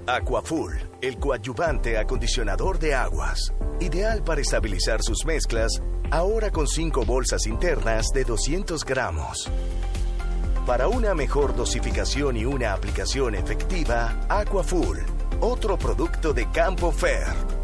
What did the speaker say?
Aquafull, el coadyuvante acondicionador de aguas. Ideal para estabilizar sus mezclas, ahora con 5 bolsas internas de 200 gramos. Para una mejor dosificación y una aplicación efectiva, Aquafull, otro producto de Campo Fer.